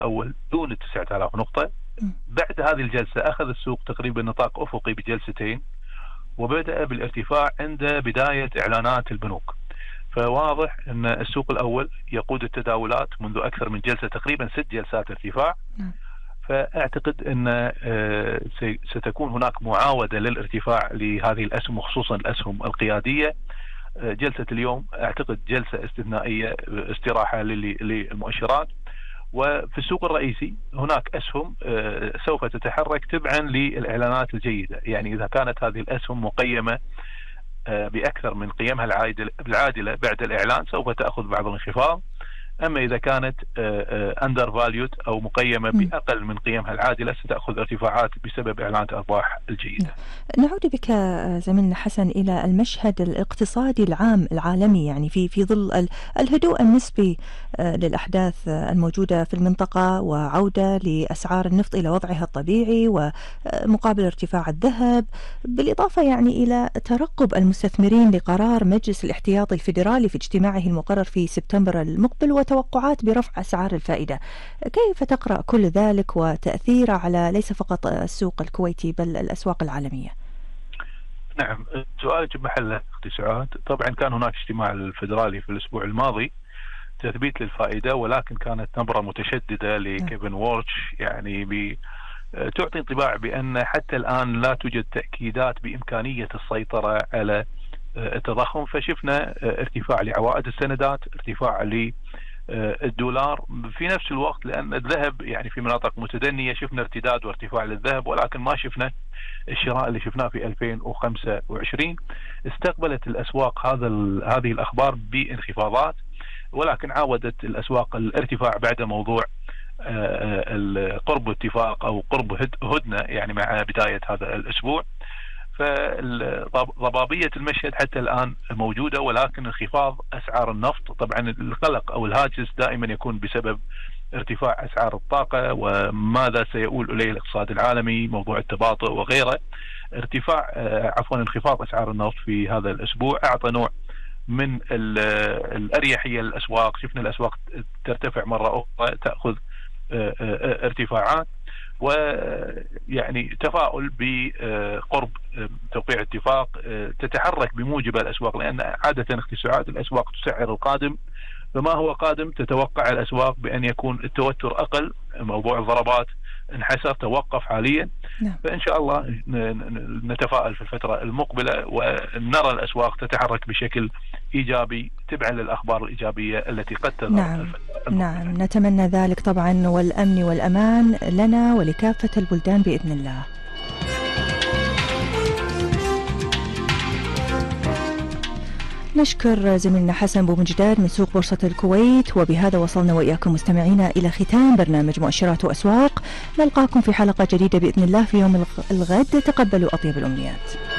الأول دون 9000 نقطة. بعد هذه الجلسة أخذ السوق تقريبا نطاق أفقي بجلستين، وبدأ بالارتفاع عند بداية إعلانات البنوك. فواضح أن السوق الأول يقود التداولات منذ أكثر من جلسة، تقريبا 6 جلسات ارتفاع. فأعتقد أن ستكون هناك معاودة للارتفاع لهذه الأسهم، وخصوصا الأسهم القيادية. جلسة اليوم أعتقد جلسة استثنائية، استراحة للمؤشرات. وفي السوق الرئيسي هناك أسهم سوف تتحرك تبعا للإعلانات الجيدة. يعني إذا كانت هذه الأسهم مقيمة بأكثر من قيمها العادلة بعد الإعلان سوف تأخذ بعض الانخفاض. أما إذا كانت أندر فاليود أو مقيمة بأقل من قيمها العادلة ستأخذ ارتفاعات بسبب إعلانات أرباح الجيدة. نعود بك زميلنا حسن إلى المشهد الاقتصادي العام العالمي، يعني في ظل الهدوء النسبي للأحداث الموجودة في المنطقة، وعودة لأسعار النفط إلى وضعها الطبيعي، ومقابل ارتفاع الذهب، بالإضافة يعني إلى ترقب المستثمرين لقرار مجلس الاحتياطي الفيدرالي في اجتماعه المقرر في سبتمبر المقبل، وتوقعات برفع أسعار الفائدة. كيف تقرأ كل ذلك وتأثيره على ليس فقط السوق الكويتي بل الأسواق العالمية؟ نعم، سؤالك بمحله أختي سعاد. طبعا كان هناك اجتماع الفيدرالي في الأسبوع الماضي تثبيت للفائدة، ولكن كانت نبرة متشددة لكيفن وورتش، يعني تعطي انطباع بأن حتى الآن لا توجد تأكيدات بإمكانية السيطرة على التضخم. فشفنا ارتفاع لعوائد السندات، ارتفاع للدولار في نفس الوقت، لأن الذهب يعني في مناطق متدنية شفنا ارتداد وارتفاع للذهب، ولكن ما شفنا الشراء اللي شفناه في 2025. استقبلت الأسواق هذه الأخبار بانخفاضات، ولكن عاودت الأسواق الارتفاع بعد موضوع قرب اتفاق أو قرب هدنة يعني مع بداية هذا الأسبوع. فضبابية المشهد حتى الآن موجودة، ولكن انخفاض أسعار النفط. طبعا القلق أو الهاجس دائما يكون بسبب ارتفاع أسعار الطاقة وماذا سيؤول إليه الاقتصاد العالمي، موضوع التباطؤ وغيره. انخفاض أسعار النفط في هذا الأسبوع أعطى نوع من الأريحية للأسواق. شفنا الأسواق ترتفع مرة أخرى، تأخذ ارتفاعات، ويعني تفاؤل بقرب توقيع اتفاق تتحرك بموجب الأسواق، لأن عادة اختساعات الأسواق تسعر القادم، فما هو قادم تتوقع الأسواق بأن يكون التوتر أقل، موضوع الضربات انحسر توقف حاليا. فإن شاء الله نتفائل في الفترة المقبلة ونرى الأسواق تتحرك بشكل إيجابي تبعا للأخبار الإيجابية التي قد تظهر. نعم، نتمنى ذلك طبعا، والأمن والأمان لنا ولكافة البلدان بإذن الله. نشكر زميلنا حسن بومجداد من سوق بورصة الكويت. وبهذا وصلنا وإياكم مستمعينا إلى ختام برنامج مؤشرات وأسواق. نلقاكم في حلقة جديدة بإذن الله في يوم الغد. تقبلوا أطيب الأمنيات.